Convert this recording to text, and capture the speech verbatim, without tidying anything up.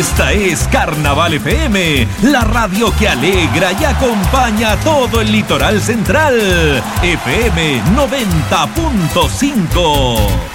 Esta es Carnaval F M, la radio que alegra y acompaña a todo el litoral central. F M noventa punto cinco.